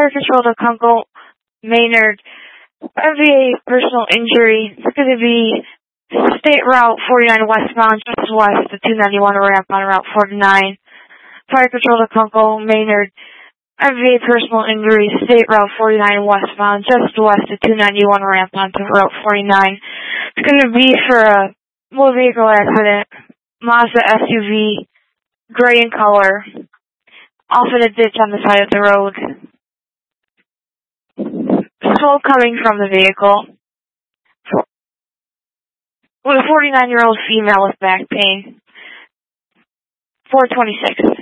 Fire Control to Kunkel, Maynard, MVA personal injury. It's going to be State Route 49 westbound, just west of 291 ramp on Route 49. Fire Control to Kunkel, Maynard, MVA personal injury, State Route 49 westbound, just west of 291 ramp onto Route 49. It's going to be for a motor vehicle accident, Mazda SUV, gray in color, off in a ditch on the side of the road. Smoke coming from the vehicle. With a 49-year-old female with back pain. 426.